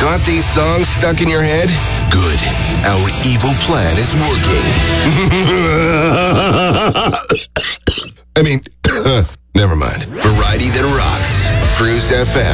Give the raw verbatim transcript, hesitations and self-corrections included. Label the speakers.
Speaker 1: Got these songs stuck in your head? Good. Our evil plan is working. I mean, never mind. Variety that rocks. Cruise F M.